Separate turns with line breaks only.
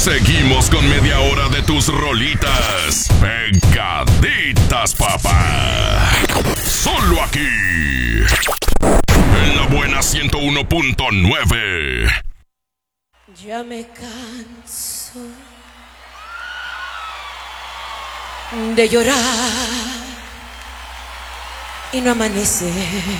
Seguimos con media hora de tus rolitas pegaditas, papá. Solo aquí, en la buena 101.9.
Ya me canso de llorar y no amanece.